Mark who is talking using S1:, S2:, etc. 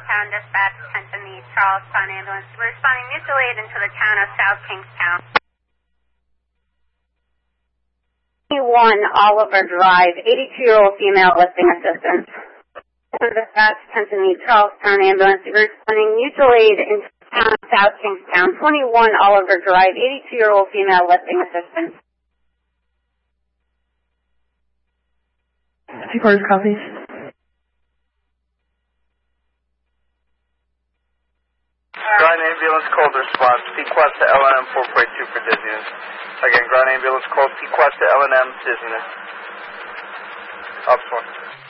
S1: Charlestown dispatch, attention the Charlestown ambulance. We're responding mutual aid into the town of South Kingstown. 21 Oliver Drive, 82-year-old female lifting assistance. Dispatch, attention the Charlestown ambulance. We're responding mutual aid into the town of South Kingstown. 21 Oliver Drive, 82-year-old female lifting assistance.
S2: Headquarters copies.
S3: Ground ambulance called response. Sequest to LNM 4.2 for dizziness. Again, ground ambulance called Sequest to LNM dizziness. Up 1.